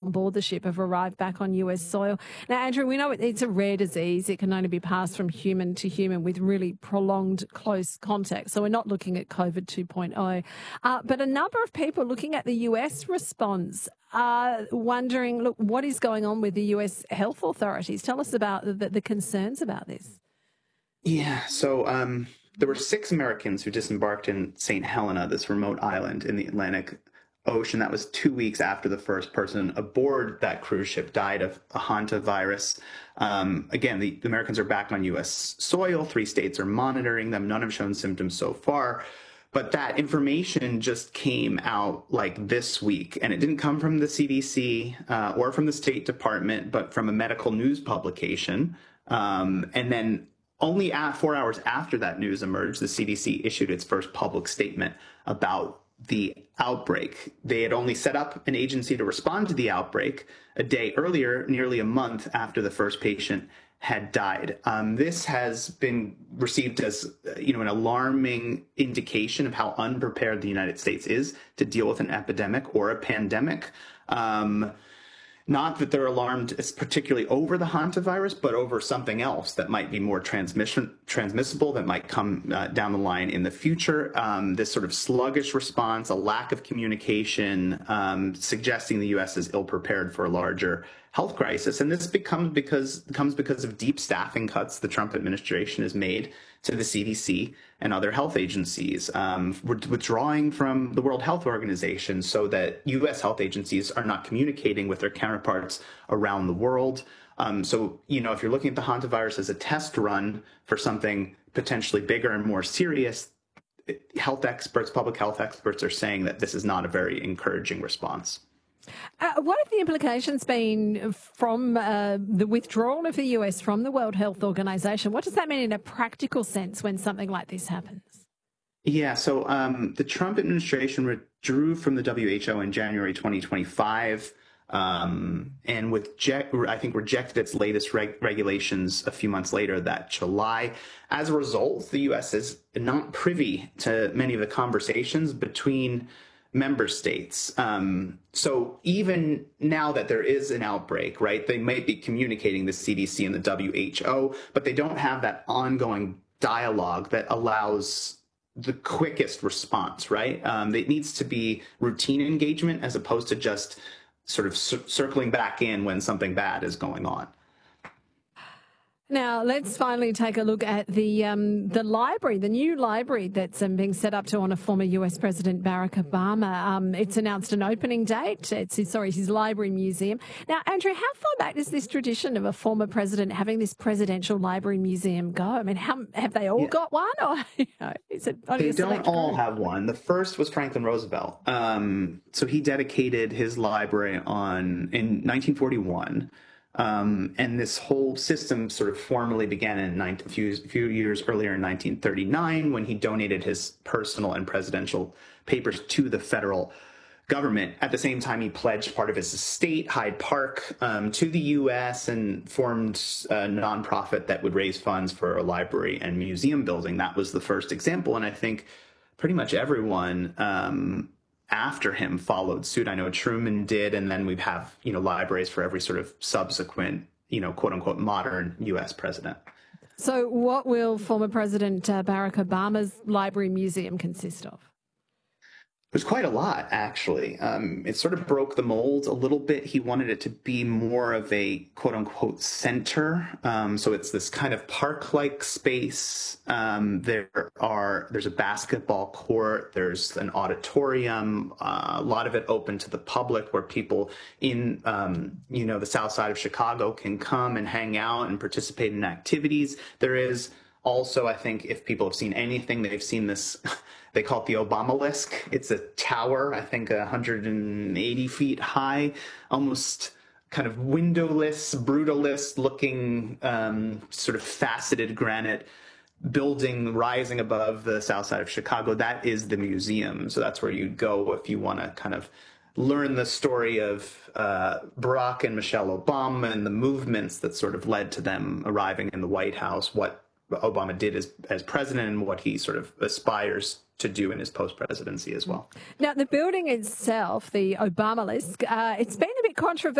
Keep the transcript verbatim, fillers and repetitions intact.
on board the ship have arrived back on U S soil. Now, Andrew, we know it's a rare disease. It can only be passed from human to human with really prolonged close contact. So we're not looking at COVID two point oh. Uh, but a number of people looking at the U S response are wondering, look, what is going on with the U S health authorities? Tell us about the, the concerns about this. Yeah, so um, there were six Americans who disembarked in Saint Helena, this remote island in the Atlantic Ocean. That was two weeks after the first person aboard that cruise ship died of a hantavirus. Um, again, the, the Americans are back on U S soil. Three states are monitoring them. None have shown symptoms so far. But that information just came out like this week, and it didn't come from the C D C uh, or from the State Department, but from a medical news publication. Um, and then only at four hours after that news emerged, the C D C issued its first public statement about the outbreak. They had only set up an agency to respond to the outbreak a day earlier, nearly a month after the first patient had died. Um, this has been received as, you know, an alarming indication of how unprepared the United States is to deal with an epidemic or a pandemic. Um, Not that they're alarmed particularly over the hantavirus, but over something else that might be more transmission transmissible, that might come uh, down the line in the future. Um, this sort of sluggish response, a lack of communication, um, suggesting the U S is ill-prepared for a larger health crisis. And this becomes because comes because of deep staffing cuts the Trump administration has made to the C D C and other health agencies. Um, we're withdrawing from the World Health Organization so that U S health agencies are not communicating with their counterparts around the world. Um, so, you know, if you're looking at the hantavirus as a test run for something potentially bigger and more serious, health experts, public health experts are saying that this is not a very encouraging response. Uh, what have the implications been from uh, the withdrawal of the U S from the World Health Organization? What does that mean in a practical sense when something like this happens? Yeah, so um, the Trump administration withdrew from the W H O in January twenty twenty-five um, and with I think rejected its latest reg regulations a few months later, that July. As a result, the U S is not privy to many of the conversations between member states. Um, so even now that there is an outbreak, right, they might be communicating the C D C and the W H O, but they don't have that ongoing dialogue that allows the quickest response, right? Um, it needs to be routine engagement as opposed to just sort of cir circling back in when something bad is going on. Now, let's finally take a look at the um, the library, the new library that's um, being set up to honour former U S President Barack Obama. Um, it's announced an opening date. It's his, sorry, his library museum. Now, Andrew, how far back does this tradition of a former president having this presidential library museum go? I mean, how, have they all yeah. got one, or you know, is it only they a select don't all group? have one. The first was Franklin Roosevelt. Um, so he dedicated his library on in nineteen forty-one. Um, and this whole system sort of formally began in a few, few years earlier in nineteen thirty-nine when he donated his personal and presidential papers to the federal government. At the same time, he pledged part of his estate, Hyde Park, um, to the U S and formed a nonprofit that would raise funds for a library and museum building. That was the first example. And I think pretty much everyone um, after him followed suit. I know Truman did, and then we have, you know, libraries for every sort of subsequent, you know, quote unquote, modern U S president. So what will former President uh, Barack Obama's library museum consist of? There's quite a lot, actually. Um, it sort of broke the mold a little bit. He wanted it to be more of a quote unquote center. Um, so it's this kind of park-like space. Um, there are there's a basketball court. There's an auditorium. Uh, a lot of it open to the public, where people in um, you know the south side of Chicago can come and hang out and participate in activities. There is also, I think, if people have seen anything, they've seen this. They call it the Obamalisk. It's a tower, I think one hundred eighty feet high, almost kind of windowless, brutalist looking, um, sort of faceted granite building rising above the south side of Chicago. That is the museum. So that's where you'd go if you want to kind of learn the story of uh, Barack and Michelle Obama and the movements that sort of led to them arriving in the White House, what Obama did as, as president and what he sort of aspires to do in his post-presidency as well. Now, the building itself, the Obamalisk, uh, it's been a bit controversial.